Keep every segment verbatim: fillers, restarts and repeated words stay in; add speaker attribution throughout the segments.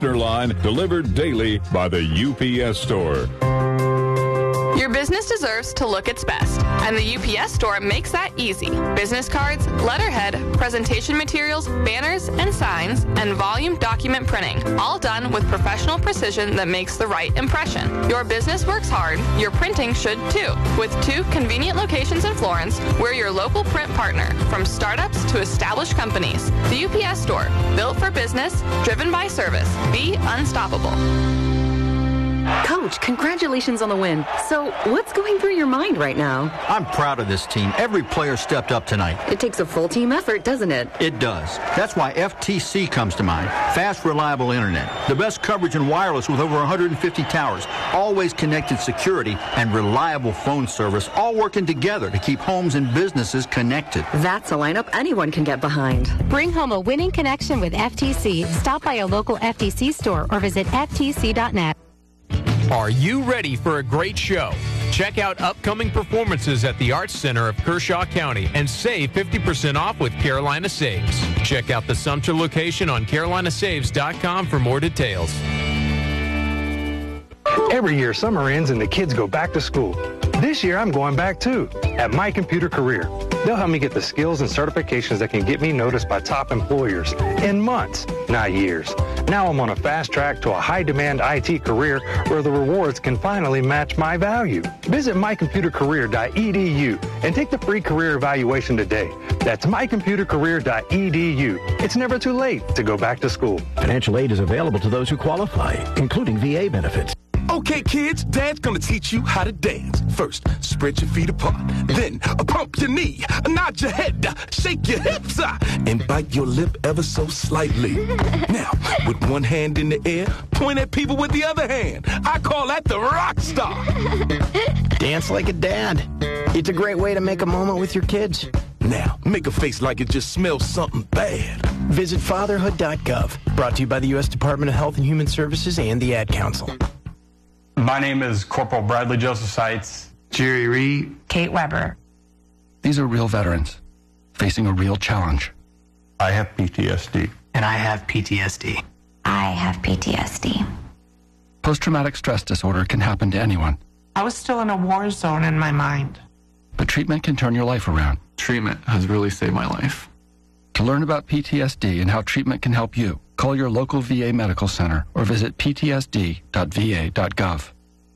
Speaker 1: line delivered daily by the U P S store.
Speaker 2: Your business deserves to look its best, and the U P S store makes that easy. Business cards, letterhead, presentation materials, banners, and signs, and volume document printing, all done with professional precision that makes the right impression. Your business works hard, your printing should too. With two convenient locations in Florence, we're your local print partner, from startups to established companies. The U P S store, built for business, driven by service. Be unstoppable.
Speaker 3: Coach, congratulations on the win. So, what's going through your mind right now?
Speaker 4: I'm proud of this team. Every player stepped up tonight.
Speaker 3: It takes a full team effort, doesn't it?
Speaker 4: It does. That's why F T C comes to mind. Fast, reliable internet. The best coverage in wireless with over one hundred fifty towers. Always connected security and reliable phone service, all working together to keep homes and businesses connected.
Speaker 3: That's a lineup anyone can get behind.
Speaker 5: Bring home a winning connection with F T C. Stop by a local F T C store or visit F T C dot net.
Speaker 6: Are you ready for a great show? Check out upcoming performances at the Arts Center of Kershaw County and save fifty percent off with Carolina Saves. Check out the Sumter location on carolina saves dot com for more details.
Speaker 7: Every year, summer ends and the kids go back to school. This year, I'm going back too, at My Computer Career. They'll help me get the skills and certifications that can get me noticed by top employers in months, not years. Now I'm on a fast track to a high-demand I T career where the rewards can finally match my value. Visit my computer career dot e d u and take the free career evaluation today. That's my computer career dot e d u. It's never too late to go back to school.
Speaker 8: Financial aid is available to those who qualify, including V A benefits.
Speaker 9: Okay, kids, Dad's gonna teach you how to dance. First, spread your feet apart. Then, uh, pump your knee, uh, nod your head, uh, shake your hips, uh, and bite your lip ever so slightly. Now, with one hand in the air, point at people with the other hand. I call that the rock star.
Speaker 10: Dance like a dad. It's a great way to make a moment with your kids.
Speaker 9: Now, make a face like it just smells something bad.
Speaker 10: Visit fatherhood dot gov. Brought to you by the U S Department of Health and Human Services and the Ad Council.
Speaker 11: My name is Corporal Bradley Joseph Seitz.
Speaker 12: Jerry Reed.
Speaker 13: Kate Weber.
Speaker 12: These are real veterans facing a real challenge.
Speaker 11: I have P T S D.
Speaker 10: And I have P T S D.
Speaker 14: I have P T S D.
Speaker 12: Post-traumatic stress disorder can happen to anyone.
Speaker 13: I was still in a war zone in my mind.
Speaker 12: But treatment can turn your life around.
Speaker 15: Treatment has really saved my life.
Speaker 12: To learn about P T S D and how treatment can help you, call your local V A medical center or visit p t s d dot v a dot gov.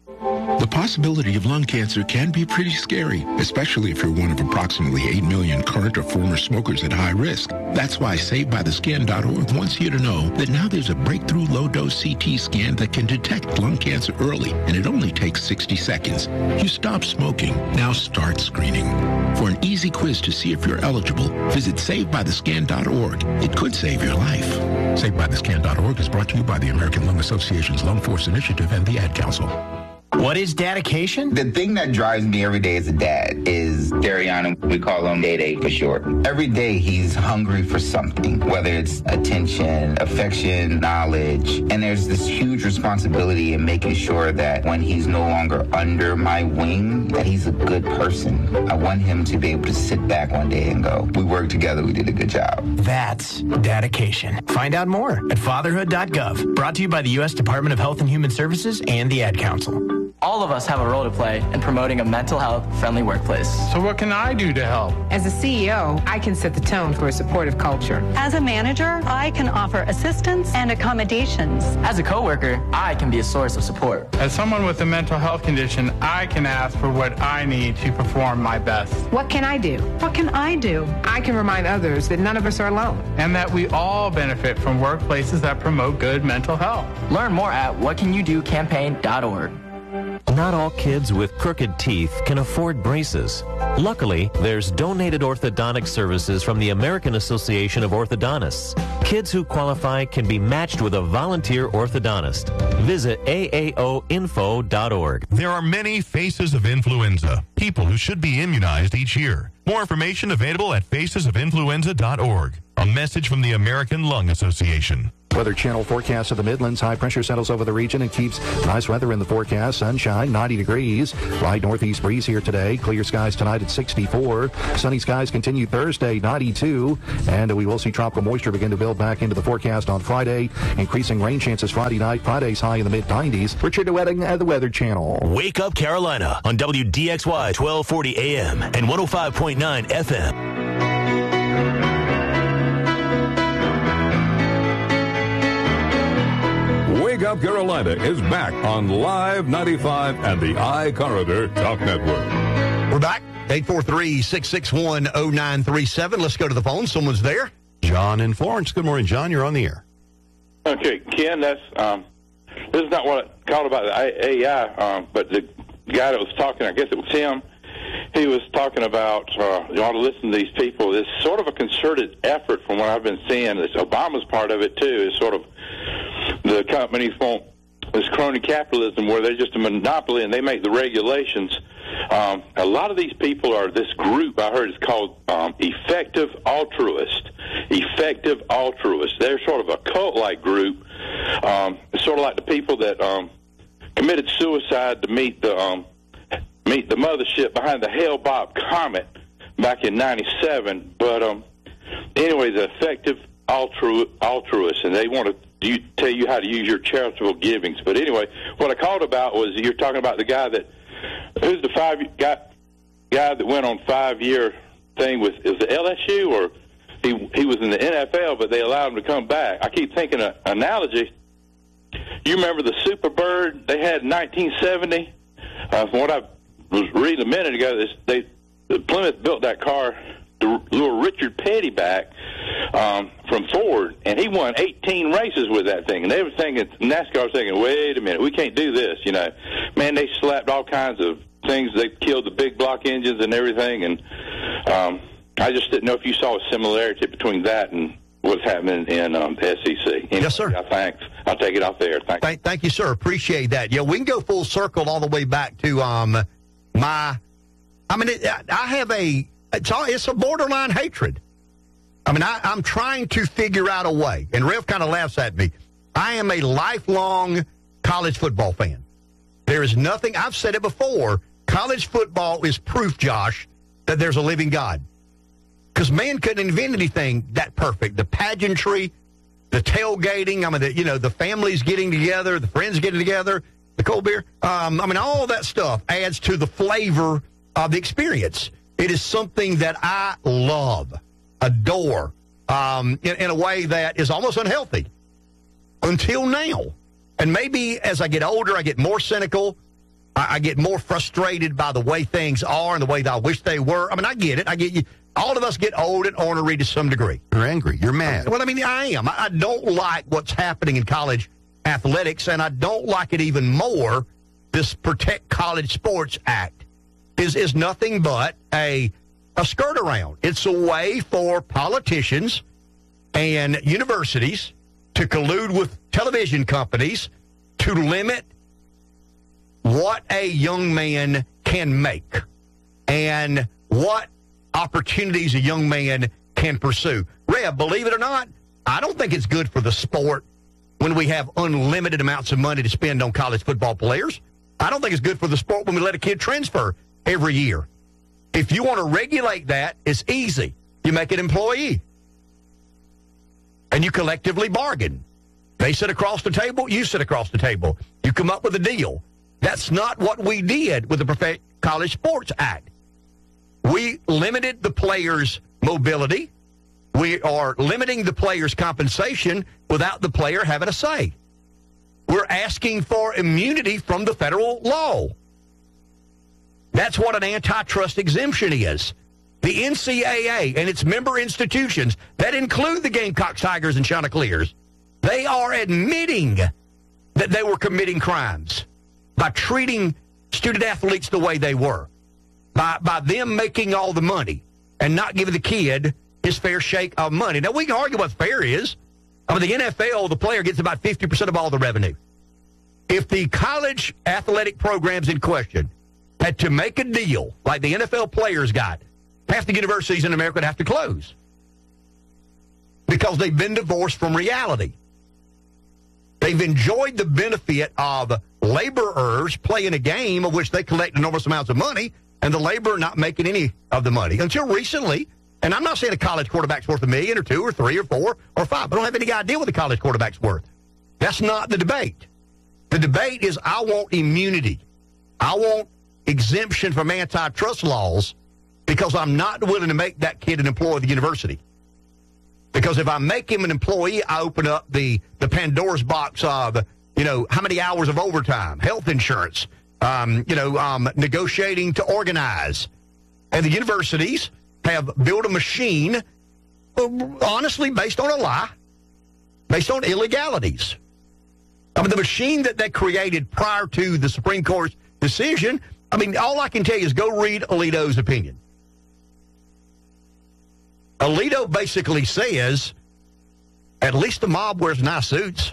Speaker 16: The possibility of lung cancer can be pretty scary, especially if you're one of approximately eight million current or former smokers at high risk. That's why Saved By The Skin dot org wants you to know that now there's a breakthrough low-dose C T scan that can detect lung cancer early, and it only takes sixty seconds. You stop smoking, now start screening. For an easy quiz to see if you're eligible, visit Saved By The Skin dot org. It could save your life. Saved By The Skin dot org is brought to you by the American Lung Association's Lung Force Initiative and the Ad Council.
Speaker 10: What is dedication?
Speaker 17: The thing that drives me every day as a dad is Dariana. We call him Day Day for short. Every day he's hungry for something, whether it's attention, affection, knowledge. And there's this huge responsibility in making sure that when he's no longer under my wing, that he's a good person. I want him to be able to sit back one day and go, we worked together, we did a good job.
Speaker 10: That's dedication. Find out more at fatherhood dot gov. Brought to you by the U S Department of Health and Human Services and the Ad Council.
Speaker 18: All of us have a role to play in promoting a mental health friendly workplace.
Speaker 11: So what can I do to help?
Speaker 19: As a C E O, I can set the tone for a supportive culture.
Speaker 20: As a manager, I can offer assistance and accommodations.
Speaker 18: As a coworker, I can be a source of support.
Speaker 11: As someone with a mental health condition, I can ask for what I need to perform my best.
Speaker 19: What can I do?
Speaker 20: What can I do?
Speaker 19: I can remind others that none of us are alone.
Speaker 11: And that we all benefit from workplaces that promote good mental health.
Speaker 18: Learn more at what can you do campaign dot org.
Speaker 21: Not all kids with crooked teeth can afford braces. Luckily, there's donated orthodontic services from the American Association of Orthodontists. Kids who qualify can be matched with a volunteer orthodontist. Visit A A O info dot org.
Speaker 22: There are many faces of influenza, people who should be immunized each year. More information available at faces of influenza dot org. A message from the American Lung Association.
Speaker 8: Weather Channel forecast of the Midlands. High pressure settles over the region and keeps nice weather in the forecast. Sunshine, ninety degrees. Light northeast breeze here today. Clear skies tonight at sixty-four. Sunny skies continue Thursday, ninety-two. And we will see tropical moisture begin to build back into the forecast on Friday. Increasing rain chances Friday night. Friday's high in the mid nineties. Richard DeWetting at the Weather Channel.
Speaker 1: Wake Up Carolina on W D X Y twelve forty A M and one oh five point nine F M.
Speaker 2: Wake Up Carolina is back on Live ninety-five and the iCorridor Talk Network.
Speaker 23: We're back. eight four three, six six one, oh nine three seven. Let's go to the phone. Someone's there. John in Florence. Good morning, John. You're on the air.
Speaker 24: Okay, Ken, that's um, this is not what I called about the A I, um, but the guy that was talking, I guess it was him, he was talking about, uh, you ought to listen to these people. It's sort of a concerted effort from what I've been seeing. It's Obama's part of it, too, is sort of the companies want this crony capitalism where they're just a monopoly and they make the regulations. Um, a lot of these people are this group I heard is called um, Effective Altruist. Effective Altruist. They're sort of a cult-like group. Um, it's sort of like the people that um, committed suicide to meet the um, meet the mothership behind the Hale-Bopp comet back in ninety-seven. But um, anyway, the Effective altru- Altruist, and they want to you, tell you how to use your charitable givings. But anyway, what I called about was you're talking about the guy that who's the five guy guy that went on five year thing with is it L S U or he he was in the N F L, but they allowed him to come back. I keep thinking an analogy. You remember the Superbird they had in nineteen seventy? Uh, from what I was reading a minute ago, this, they Plymouth built that car to lure Richard Petty back um, from Ford, and he won eighteen races with that thing. And they were thinking, NASCAR was thinking, wait a minute, we can't do this, you know. Man, they slapped all kinds of things. They killed the big block engines and everything, and um, I just didn't know if you saw a similarity between that and what's happening in um, the S E C. Anyway,
Speaker 23: yes, sir.
Speaker 24: Thanks. I'll take it off there. Thank,
Speaker 23: thank, thank you, sir. Appreciate that. Yeah, we can go full circle all the way back to um, my, I mean, it, I have a, It's, all, it's a borderline hatred. I mean, I, I'm trying to figure out a way, and Rev kind of laughs at me. I am a lifelong college football fan. There is nothing, I've said it before, college football is proof, Josh, that there's a living God. Because man couldn't invent anything that perfect. The pageantry, the tailgating, I mean, the, you know, the families getting together, the friends getting together, the cold beer. Um, I mean, all that stuff adds to the flavor of the experience. It is something that I love, adore, um, in, in a way that is almost unhealthy until now. And maybe as I get older, I get more cynical. I, I get more frustrated by the way things are and the way that I wish they were. I mean, I get it. I get you. All of us get old and ornery to some degree. You're angry. You're mad. Well, I mean, I am. I, I don't like what's happening in college athletics, and I don't like it even more, this Protect College Sports Act. Is is nothing but a a skirt around. It's a way for politicians and universities to collude with television companies to limit what a young man can make and what opportunities a young man can pursue. Reb, believe it or not, I don't think it's good for the sport when we have unlimited amounts of money to spend on college football players. I don't think it's good for the sport when we let a kid transfer every year. If you want to regulate that, it's easy. You make an employee. And you collectively bargain. They sit across the table, you sit across the table. You come up with a deal. That's not what we did with the Protect College Sports Act. We limited the players' mobility. We are limiting the players' compensation without the player having a say. We're asking for immunity from the federal law. That's what an antitrust exemption is. The N C double A and its member institutions, that include the Gamecock Tigers and Chanticleers, they are admitting that they were committing crimes by treating student-athletes the way they were, by, by them making all the money and not giving the kid his fair shake of money. Now, we can argue what fair is. I mean, the N F L, the player gets about fifty percent of all the revenue. If the college athletic programs in question had to make a deal like the N F L players got, half the universities in America would have to close. because they've been divorced from reality. They've enjoyed the benefit of laborers playing a game of which they collect enormous amounts of money, and the laborer not making any of the money. Until recently, and I'm not saying a college quarterback's worth a million or two or three or four or five. I don't have any idea what the college quarterback's worth. That's not the debate. The debate is I want immunity. I want exemption from antitrust laws because I'm not willing to make that kid an employee of the university. Because if I make him an employee, I open up the, the Pandora's box of, you know, how many hours of overtime, health insurance, um, you know, um, negotiating to organize. And the universities have built a machine, honestly, based on a lie, based on illegalities. I mean, the machine that they created prior to the Supreme Court's decision, I mean, all I can tell you is go read Alito's opinion. Alito basically says, at least the mob wears nice suits.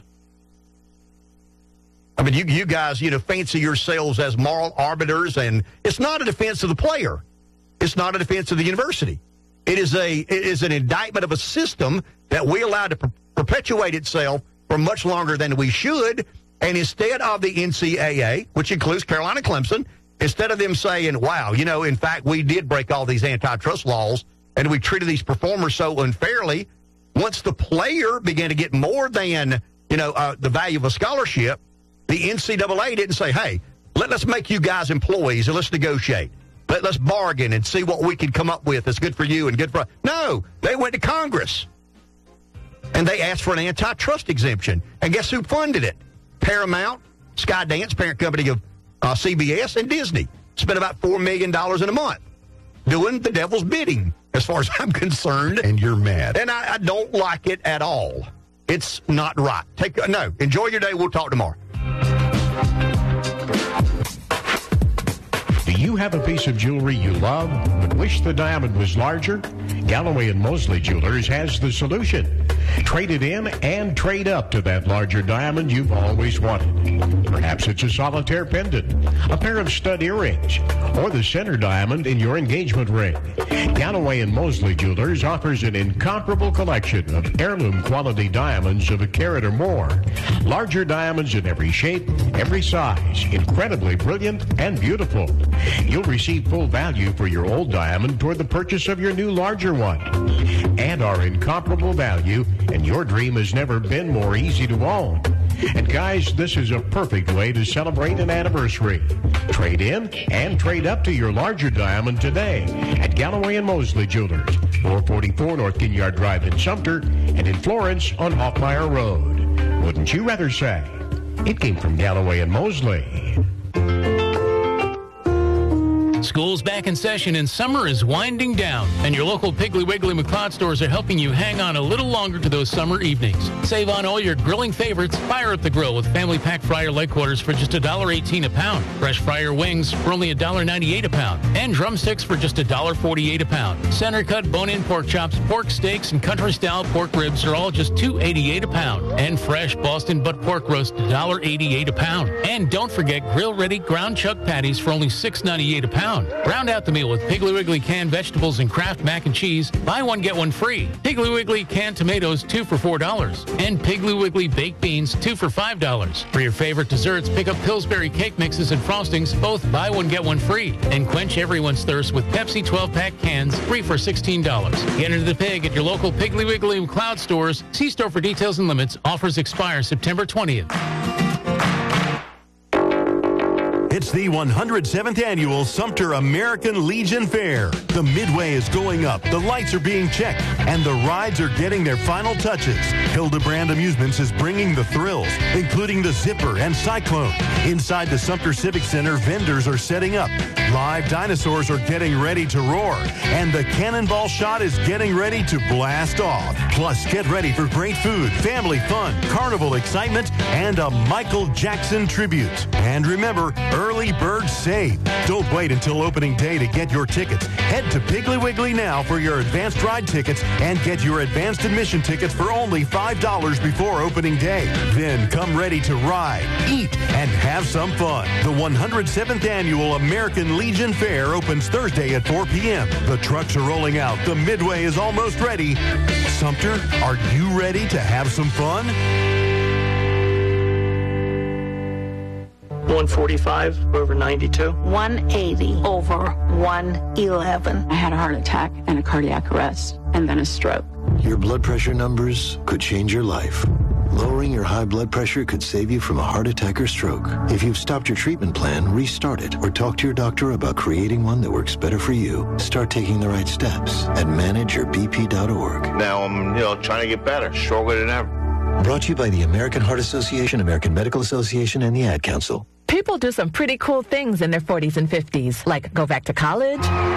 Speaker 23: I mean, you, you guys, you know, fancy yourselves as moral arbiters, and it's not a defense of the player. It's not a defense of the university. It is a it is an indictment of a system that we allowed to per- perpetuate itself for much longer than we should. And instead of the N C double A, which includes Carolina Clemson, instead of them saying, wow, you know, in fact, we did break all these antitrust laws and we treated these performers so unfairly, once the player began to get more than, you know, uh, the value of a scholarship, the N C double A didn't say, hey, let, let's make you guys employees and let's negotiate. Let, let's bargain and see what we can come up with that's good for you and good for us. No, they went to Congress. And they asked for an antitrust exemption. And guess who funded it? Paramount, Skydance, parent company of uh, C B S, and Disney. Spent about four million dollars in a month doing the devil's bidding, as far as I'm concerned. And you're mad. And I, I don't like it at all. It's not right. Take No, enjoy your day. We'll talk tomorrow.
Speaker 3: Do you have a piece of jewelry you love but wish the diamond was larger? Galloway and Mosley Jewelers has the solution. Trade it in and trade up to that larger diamond you've always wanted. Perhaps it's a solitaire pendant, a pair of stud earrings, or the center diamond in your engagement ring. Galloway and Mosley Jewelers offers an incomparable collection of heirloom quality diamonds of a carat or more. Larger diamonds in every shape, every size, incredibly brilliant and beautiful. You'll receive full value for your old diamond toward the purchase of your new larger one. And our incomparable value, and your dream has never been more easy to own. And guys, this is a perfect way to celebrate an anniversary. Trade in and trade up to your larger diamond today at Galloway and Mosley Jewelers, four forty-four North Ginyard Drive in Sumter, and in Florence on Hoffmeyer Road. Wouldn't you rather say it came from Galloway and Mosley?
Speaker 4: School's back in session and summer is winding down, and your local Piggly Wiggly McLeod stores are helping you hang on a little longer to those summer evenings. Save on all your grilling favorites. Fire up the grill with family pack fryer leg quarters for just one dollar eighteen a pound, fresh fryer wings for only one dollar ninety-eight a pound, and drumsticks for just one dollar forty-eight a pound. Center cut bone-in pork chops, pork steaks, and country-style pork ribs are all just two dollars eighty-eight a pound, and fresh Boston butt pork roast one dollar eighty-eight a pound. And don't forget grill-ready ground chuck patties for only six dollars ninety-eight a pound. Round out the meal with Piggly Wiggly canned vegetables and Kraft mac and cheese. Buy one, get one free. Piggly Wiggly canned tomatoes, two for four dollars. And Piggly Wiggly baked beans, two for five dollars. For your favorite desserts, pick up Pillsbury cake mixes and frostings, both buy one, get one free. And quench everyone's thirst with Pepsi twelve-pack cans, three for sixteen dollars. Get into the pig at your local Piggly Wiggly McLeod stores. See store for details and limits. Offers expire September twentieth.
Speaker 1: It's the one hundred seventh Annual Sumter American Legion Fair. The Midway is going up, the lights are being checked, and the rides are getting their final touches. Hildebrand Amusements is bringing the thrills, including the Zipper and Cyclone. Inside the Sumter Civic Center, vendors are setting up. Live dinosaurs are getting ready to roar, and the Cannonball Shot is getting ready to blast off. Plus, get ready for great food, family fun, carnival excitement, and a Michael Jackson tribute. And remember, early bird save. Don't wait until opening day to get your tickets. Head to Piggly Wiggly now for your advanced ride tickets and get your advanced admission tickets for only five dollars before opening day. Then come ready to ride, eat, and have some fun. The one hundred seventh Annual American Legion Fair opens Thursday at four p.m. The trucks are rolling out. The Midway is almost ready. Sumter, are you ready to have some fun?
Speaker 5: one forty-five over ninety-two.
Speaker 6: one eighty over one eleven.
Speaker 7: I had a heart attack and a cardiac arrest and then a stroke.
Speaker 9: Your blood pressure numbers could change your life. Lowering your high blood pressure could save you from a heart attack or stroke. If you've stopped your treatment plan, restart it or talk to your doctor about creating one that works better for you. Start taking the right steps at manage your b p dot org.
Speaker 25: Now I'm, you know, trying to get better, stronger than ever.
Speaker 9: Brought to you by the American Heart Association, American Medical Association, and the Ad Council.
Speaker 26: People do some pretty cool things in their forties and fifties, like go back to college,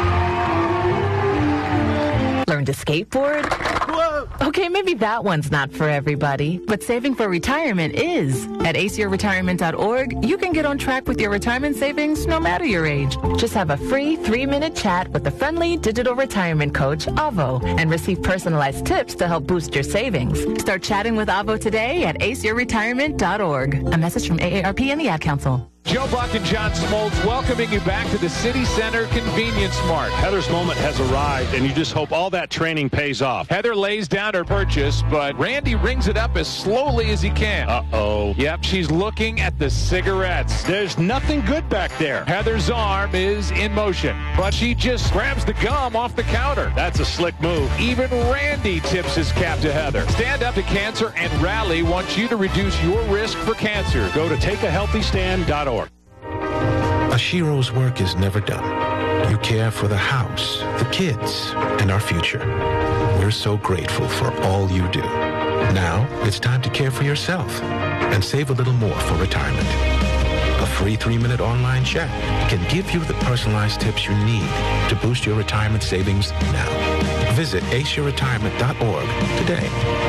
Speaker 26: learn to skateboard. Whoa. Okay, maybe that one's not for everybody, but saving for retirement is. At ace your retirement dot org, you can get on track with your retirement savings no matter your age. Just have a free three-minute chat with the friendly digital retirement coach, Avo, and receive personalized tips to help boost your savings. Start chatting with Avo today at ace your retirement dot org. A message from A A R P and the Ad Council.
Speaker 27: Joe Buck and John Smoltz welcoming you back to the City Center Convenience Mart.
Speaker 28: Heather's moment has arrived, and you just hope all that training pays off.
Speaker 27: Heather lays down her purchase, but Randy rings it up as slowly as he can.
Speaker 28: Uh-oh.
Speaker 27: Yep, she's looking at the cigarettes.
Speaker 28: There's nothing good back there.
Speaker 27: Heather's arm is in motion, but she just grabs the gum off the counter.
Speaker 28: That's a slick move.
Speaker 27: Even Randy tips his cap to Heather. Stand Up to Cancer and Rally wants you to reduce your risk for cancer.
Speaker 28: Go to take a healthy stand dot org.
Speaker 16: Ashiro's work is never done. You care for the house, the kids, and our future. We're so grateful for all you do. Now, it's time to care for yourself and save a little more for retirement. A free three-minute online chat can give you the personalized tips you need to boost your retirement savings now. Visit ace your retirement dot org today.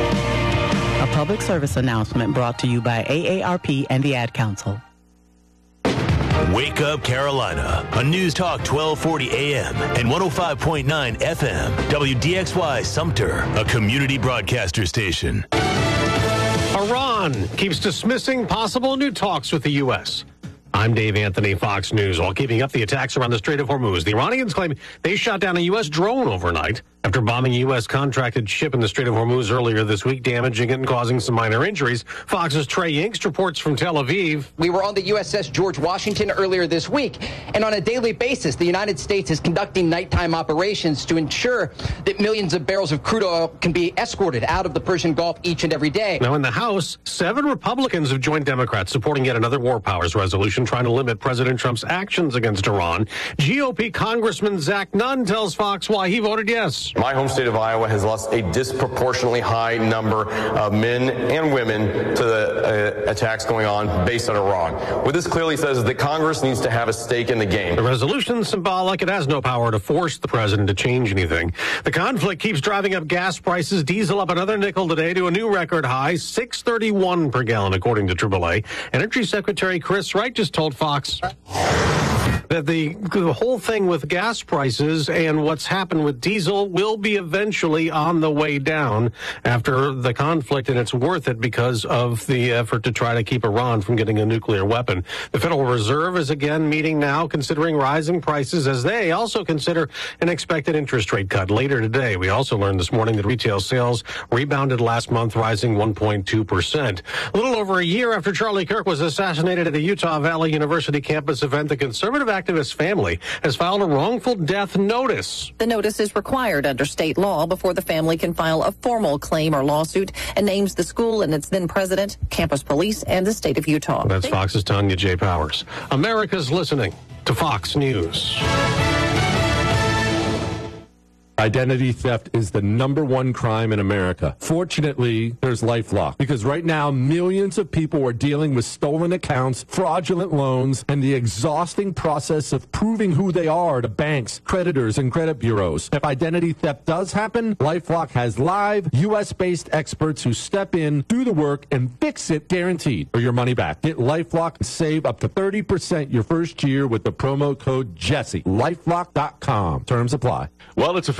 Speaker 29: A public service announcement brought to you by A A R P and the Ad Council.
Speaker 30: Wake Up Carolina on News Talk twelve forty A M and one oh five point nine F M. W D X Y Sumter, a community broadcaster station.
Speaker 3: Iran keeps dismissing possible new talks with the U S. I'm Dave Anthony, Fox News. While keeping up the attacks around the Strait of Hormuz, the Iranians claim they shot down a U S drone overnight after bombing a U S contracted ship in the Strait of Hormuz earlier this week, damaging it and causing some minor injuries. Fox's Trey Yingst reports from Tel Aviv.
Speaker 31: We were on the U S S George Washington earlier this week, and on a daily basis, the United States is conducting nighttime operations to ensure that millions of barrels of crude oil can be escorted out of the Persian Gulf each and every day.
Speaker 3: Now in the House, seven Republicans have joined Democrats supporting yet another war powers resolution trying to limit President Trump's actions against Iran. G O P Congressman Zach Nunn tells Fox why he voted yes.
Speaker 32: My home state of Iowa has lost a disproportionately high number of men and women to the uh, attacks going on based on Iran. What this clearly says is that Congress needs to have a stake in the game.
Speaker 3: The resolution is symbolic. It has no power to force the president to change anything. The conflict keeps driving up gas prices. Diesel up another nickel today to a new record high, six thirty-one per gallon, according to triple A. Energy Secretary Chris Wright just told Fox that the, the whole thing with gas prices and what's happened with diesel will be eventually on the way down after the conflict, and it's worth it because of the effort to try to keep Iran from getting a nuclear weapon. The Federal Reserve is again meeting now, considering rising prices as they also consider an expected interest rate cut later today. We also learned this morning that retail sales rebounded last month, rising one point two percent. A little over a year after Charlie Kirk was assassinated at a Utah Valley University campus event, the conservative activist family has filed a wrongful death notice.
Speaker 33: The notice is required under state law before the family can file a formal claim or lawsuit and names the school and its then president, campus police, and the state of Utah.
Speaker 3: That's Fox's Tanya J. Powers. America's listening to Fox News.
Speaker 34: Identity theft is the number one crime in America. Fortunately, there's LifeLock, because right now millions of people are dealing with stolen accounts, fraudulent loans, and the exhausting process of proving who they are to banks, creditors, and credit bureaus. If identity theft does happen, LifeLock has live, U S-based experts who step in, do the work, and fix it guaranteed or your money back. Get LifeLock and save up to thirty percent your first year with the promo code Jesse. LifeLock dot com. Terms apply.
Speaker 35: Well, it's official.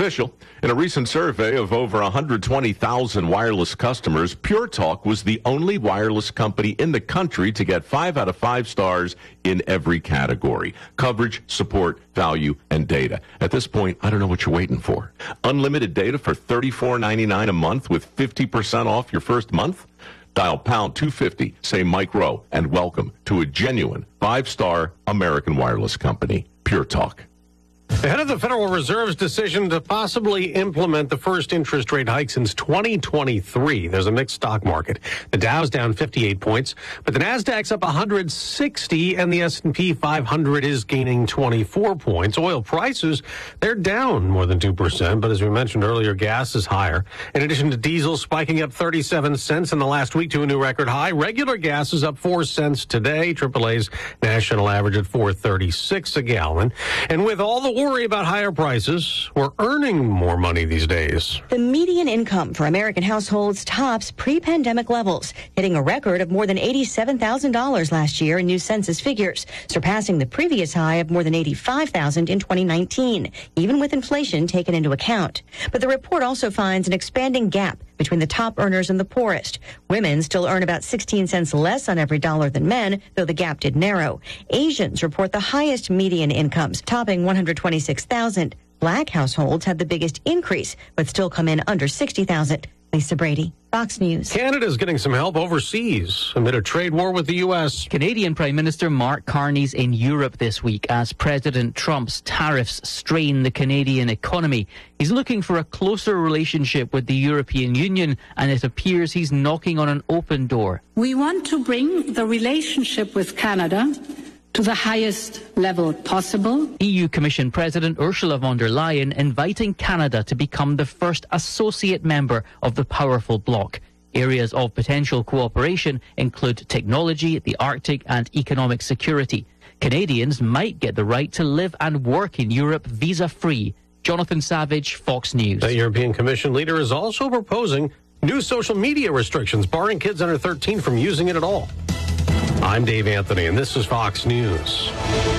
Speaker 2: official. In a recent survey of over one hundred twenty thousand wireless customers, Pure Talk was the only wireless company in the country to get five out of five stars in every category: coverage, support, value, and data. At this point, I don't know what you're waiting for. Unlimited data for thirty-four ninety-nine a month with fifty percent off your first month? Dial pound two fifty, say Mike Rowe, and welcome to a genuine five-star American wireless company, Pure Talk.
Speaker 8: Ahead of the Federal Reserve's decision to possibly implement the first interest rate hike since twenty twenty-three, there's a mixed stock market. The Dow's down fifty-eight points, but the Nasdaq's up one hundred sixty, and the S and P five hundred is gaining twenty-four points. Oil prices, they're down more than two percent, but as we mentioned earlier, gas is higher. In addition to diesel spiking up thirty-seven cents in the last week to a new record high, regular gas is up four cents today. triple A's national average at four thirty-six a gallon. And with all the worry about higher prices, we're earning more money these days.
Speaker 10: The median income for American households tops pre-pandemic levels, hitting a record of more than eighty-seven thousand dollars last year in new census figures, surpassing the previous high of more than eighty-five thousand dollars in twenty nineteen, even with inflation taken into account. But the report also finds an expanding gap between the top earners and the poorest. Women still earn about sixteen cents less on every dollar than men, though the gap did narrow. Asians report the highest median incomes, topping one hundred twenty-six thousand dollars. Black households had the biggest increase, but still come in under sixty thousand dollars. Lisa Brady, Fox News.
Speaker 8: Canada's getting some help overseas amid a trade war with the U S.
Speaker 11: Canadian Prime Minister Mark Carney's in Europe this week as President Trump's tariffs strain the Canadian economy. He's looking for a closer relationship with the European Union, and it appears he's knocking on an open door.
Speaker 12: We want to bring the relationship with Canada to the highest level possible.
Speaker 11: E U Commission President Ursula von der Leyen inviting Canada to become the first associate member of the powerful bloc. Areas of potential cooperation include technology, the Arctic, and economic security. Canadians might get the right to live and work in Europe visa-free. Jonathan Savage, Fox News.
Speaker 8: The European Commission leader is also proposing new social media restrictions, barring kids under thirteen from using it at all. I'm Dave Anthony, and this is Fox News.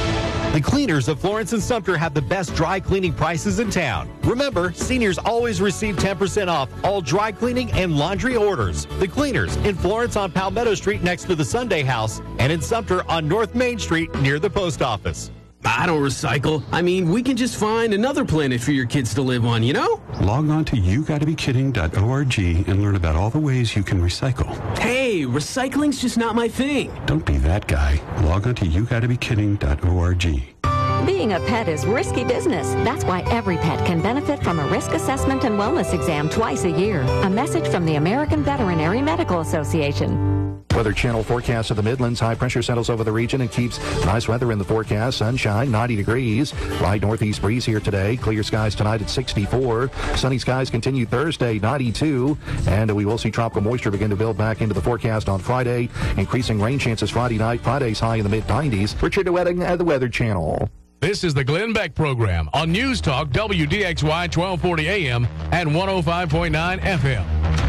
Speaker 13: The cleaners of Florence and Sumter have the best dry cleaning prices in town. Remember, seniors always receive ten percent off all dry cleaning and laundry orders. The cleaners in Florence on Palmetto Street next to the Sunday House, and in Sumter on North Main Street near the post office.
Speaker 14: I don't recycle. I mean, we can just find another planet for your kids to live on, you know?
Speaker 15: Log on to you gotta be kidding dot org and learn about all the ways you can recycle.
Speaker 14: Hey, recycling's just not my thing.
Speaker 15: Don't be that guy. Log on to you gotta be kidding dot org.
Speaker 17: Being a pet is risky business. That's why every pet can benefit from a risk assessment and wellness exam twice a year. A message from the American Veterinary Medical Association.
Speaker 18: Weather Channel forecast of the Midlands. High pressure settles over the region and keeps nice weather in the forecast. Sunshine, ninety degrees. Light northeast breeze here today. Clear skies tonight at sixty-four. Sunny skies continue Thursday, ninety-two. And we will see tropical moisture begin to build back into the forecast on Friday. Increasing rain chances Friday night. Friday's high in the mid nineties. Richard DeWetting at the Weather Channel.
Speaker 19: This is the Glenn Beck Program on News Talk W D X Y twelve forty A M and one oh five point nine F M.